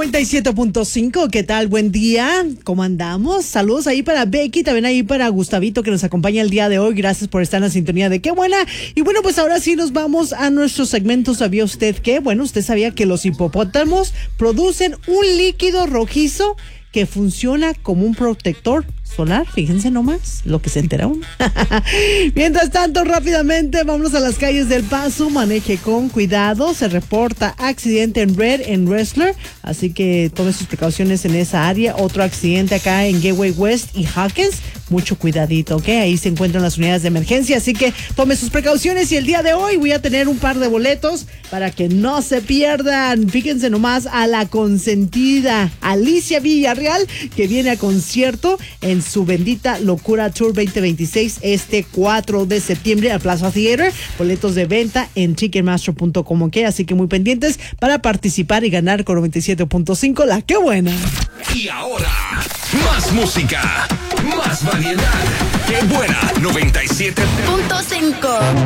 97.5, ¿qué tal? Buen día, ¿cómo andamos? Saludos ahí para Becky, también ahí para Gustavito que nos acompaña el día de hoy. Gracias por estar en la sintonía de Qué Buena. Y bueno, pues ahora sí nos vamos a nuestro segmento. ¿Sabía usted que? Bueno, usted sabía que los hipopótamos producen un líquido rojizo que funciona como un protector solar. Fíjense nomás lo que se entera uno. Mientras tanto, rápidamente vámonos a las calles del Paso. Maneje con cuidado. Se reporta accidente en Red, en Wrestler, así que tome sus precauciones en esa área. Otro accidente acá en Gateway West y Hawkins. Mucho cuidadito, ¿ok? Ahí se encuentran las unidades de emergencia, así que tome sus precauciones. Y el día de hoy voy a tener un par de boletos para que no se pierdan. Fíjense nomás a la consentida Alicia Villarreal, que viene a concierto en su Bendita Locura Tour 2026 este 4 de septiembre al Plaza Theater. Boletos de venta en ticketmaster.com, ¿ok? Así que muy pendientes para participar y ganar con 97.5 la Qué Buena. Y ahora, más música, más variedad. Qué Buena 97.5.